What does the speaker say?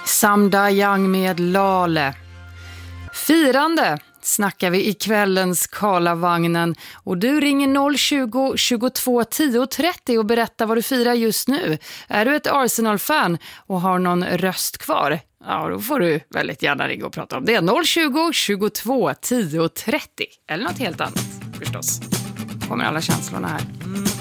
Samda Young med Lale. Firande snackar vi i kvällens Karlavagnen och du ringer 020 22 10 30 och berättar vad du firar just nu. Är du ett Arsenal-fan och har någon röst kvar? Ja, då får du väldigt gärna ringa och prata om det. 020 22 10 30 eller något helt annat förstås. Kommer alla känslorna här.